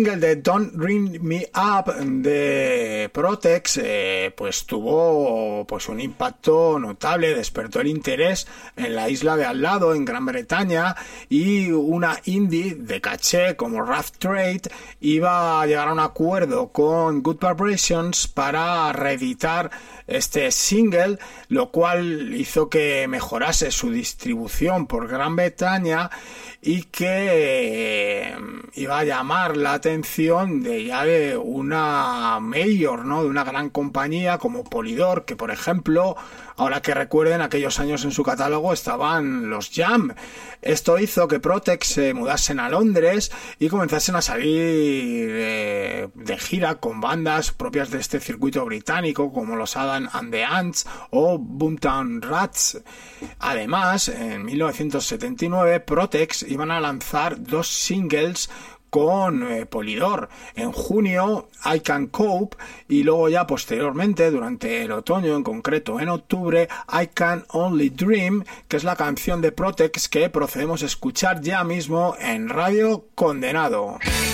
single de Don't Ring Me Up de Protex pues tuvo pues un impacto notable, despertó el interés en la isla de al lado, en Gran Bretaña, y una indie de caché como Rough Trade iba a llegar a un acuerdo con Good Vibrations para reeditar este single, lo cual hizo que mejorase su distribución por Gran Bretaña y que iba a llamar la atención de una major, ¿no? De una gran compañía como Polydor, que por ejemplo, ahora que recuerden aquellos años en su catálogo estaban los Jam. Esto hizo que Protex se mudasen a Londres y comenzasen a salir de gira con bandas propias de este circuito británico como los Adam and the Ants o Boomtown Rats. Además, en 1979 Protex iban a lanzar 2 singles con Polydor. En junio, I Can Cope, y luego ya posteriormente, durante el otoño, en concreto en octubre, I Can Only Dream, que es la canción de Protex que procedemos a escuchar ya mismo en Radio Condenado.